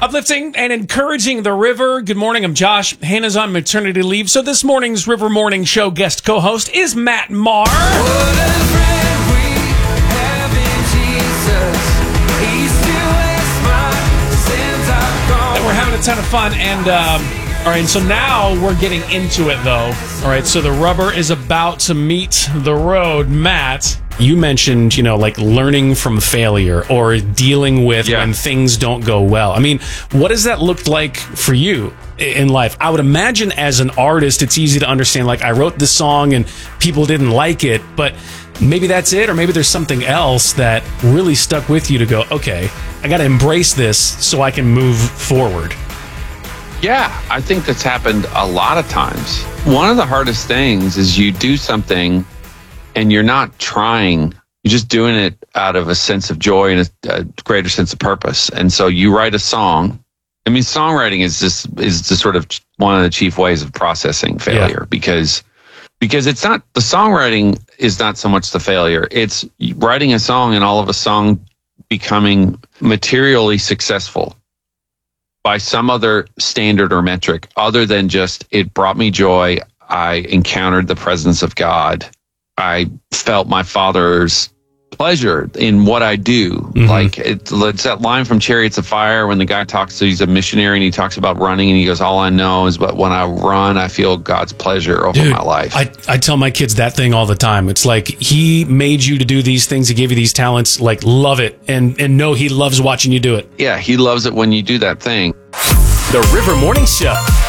Uplifting and encouraging the river. Good morning, I'm Josh. Hannah's on maternity leave, so this morning's River Morning Show guest co-host is Matt Maher. And we're having a ton of fun, and all right, so now we're getting into it, though. All right, so the rubber is about to meet the road. Matt, you mentioned, like learning from failure or dealing with when things don't go well. I mean, what does that look like for you in life? I would imagine as an artist, it's easy to understand, like, I wrote this song and people didn't like it, but maybe that's it, or maybe there's something else that really stuck with you to go, okay, I got to embrace this so I can move forward. Yeah, I think that's happened a lot of times. One of the hardest things is you do something and you're not trying. You're just doing it out of a sense of joy and a greater sense of purpose. And so you write a song. I mean, songwriting is the sort of one of the chief ways of processing failure because it's not, the songwriting is not so much the failure. It's writing a song and all of a song becoming materially successful by some other standard or metric other than just, it brought me joy. I encountered the presence of God. I felt my Father's pleasure in what I do. Mm-hmm. Like it's that line from Chariots of Fire when the guy he's a missionary and he talks about running and he goes, all I know is but when I run, I feel God's pleasure over my life. I tell my kids that thing all the time. It's like, he made you to do these things. He gave you these talents, like love it and know he loves watching you do it. Yeah, he loves it when you do that thing. The River Morning Show.